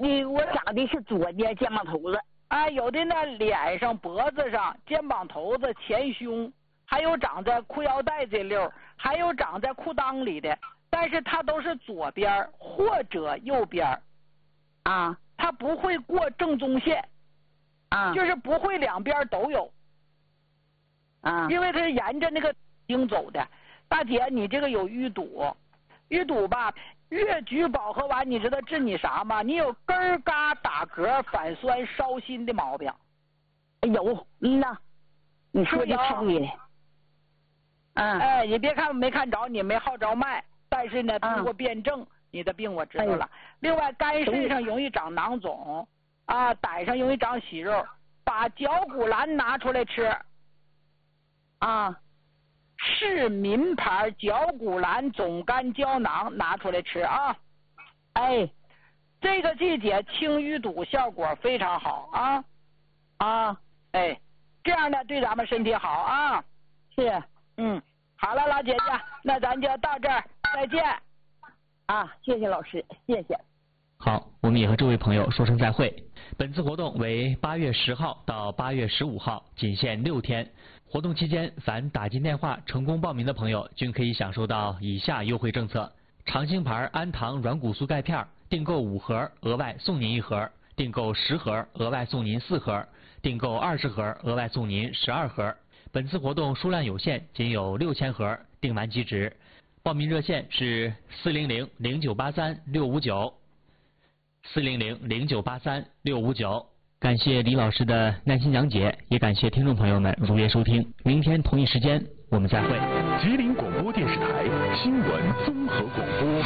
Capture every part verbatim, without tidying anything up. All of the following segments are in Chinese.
你我长的是左边肩膀头子。 啊，有的呢脸上、脖子上、肩膀头子、前胸，还有长在裤腰带这溜，还有长在裤裆里的，但是它都是左边或者右边。 啊， 它不会过正中线。 啊， 就是不会两边都有。 啊， 因为它是沿着那个经走的。大姐，你这个有淤堵，淤堵吧，越橘饱和丸，你知道治你啥吗？你有根儿嘎打嗝、反酸、烧心的毛病。 有，嗯呐，你说的太对了。嗯， 哎，你别看没看着，你没号着脉，但是呢，通过辩证，嗯、你的病我知道了。哎、另外，肝肾上容易长囊肿，啊，胆上容易长息肉，把绞股蓝拿出来吃。 啊， 是名牌绞股蓝总肝胶囊拿出来吃啊。 哎， 这个季节清淤堵效果非常好啊。 啊， 哎，这样呢对咱们身体好啊。 是， 嗯，好了，老姐姐，那咱就到这儿，再见。 啊，谢谢老师，谢谢。 好，我们也和这位朋友说声再会。本次活动为八月十号到八月十五号，仅限六天。活动期间，凡打进电话成功报名的朋友，均可以享受到以下优惠政策：长兴牌安糖软骨素钙片，订购五盒额外送您一盒；订购十盒额外送您四盒；订购二十盒额外送您十二盒。本次活动数量有限，仅有六千盒，订完即止。报名热线是四零零零九八三六五九。四零零零九八三六五九，感谢李老师的耐心讲解，也感谢听众朋友们如约收听。明天同一时间我们再会。 吉林广播电视台新闻综合广播。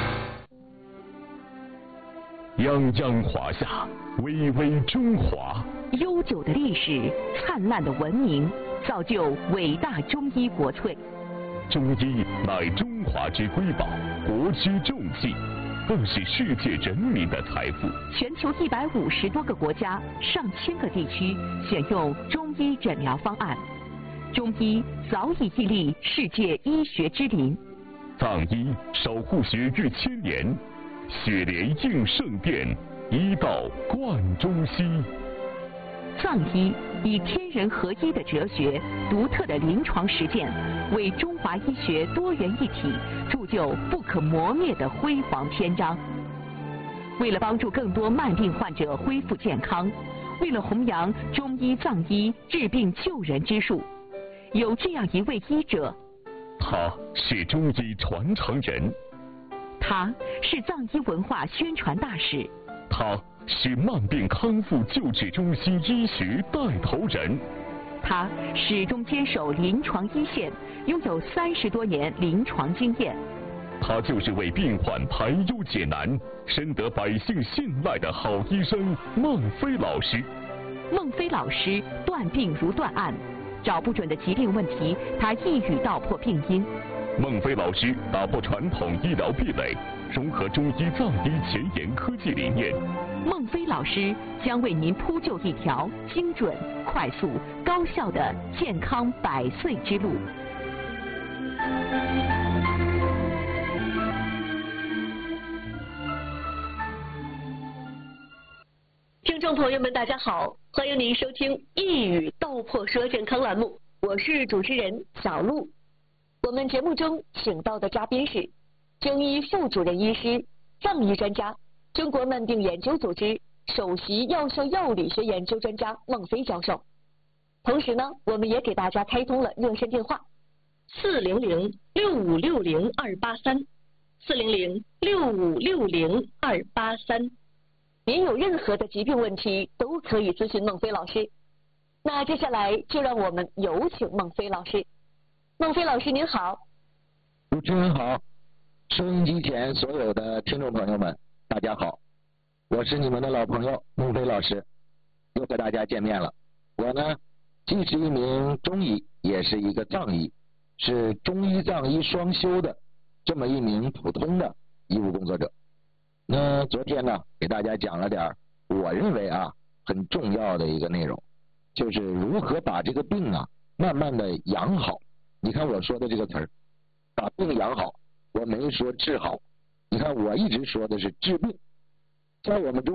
泱泱华夏，巍巍中华。 悠久的历史，灿烂的文明，造就伟大中医国粹。 中医乃中华之瑰宝，国之重器。更是世界人民的财富。 全球一百五十多个国家、上千个地区选用中医诊疗方案，中医早已屹立世界医学之林。 藏医守护血域千年，血连应圣殿，医道贯中西。 藏医以天人合一的哲学、独特的临床实践，为中华医学多元一体铸就不可磨灭的辉煌篇章。为了帮助更多慢病患者恢复健康，为了弘扬中医藏医治病救人之术，有这样一位医者， 他是中医传承人， 他是藏医文化宣传大使， 他是慢病康复救治中心医学带头人， 他始终坚守临床一线，拥有三十多年临床经验。 他就是为病患排忧解难、深得百姓信赖的好医生孟非老师。 孟非老师断病如断案，找不准的疾病问题，他一语道破病因。 孟非老师打破传统医疗壁垒，融合中医藏医前沿科技理念。 孟非老师将为您铺就一条精准、快速、高效的健康百岁之路。 听众朋友们，大家好，欢迎您收听一语道破说健康栏目，我是主持人小璐。我们节目中请到的嘉宾是中医副主任医师、藏医专家、中国慢病研究组织首席药效药理学研究专家孟非教授。同时呢，我们也给大家开通了热线电话四零零六五六零二八三，四零零六五六零二八三。您有任何的疾病问题都可以咨询孟非老师。那接下来就让我们有请孟非老师。孟非老师您好。 主持人好，收音机前所有的听众朋友们大家好，我是你们的老朋友孟非老师，又和大家见面了。我呢既是一名中医，也是一个藏医，是中医藏医双修的这么一名普通的医务工作者。那昨天呢给大家讲了点我认为啊很重要的一个内容，就是如何把这个病啊慢慢的养好。你看我说的这个词儿，把病养好，我没说治好。你看我一直说的是治病，在我们中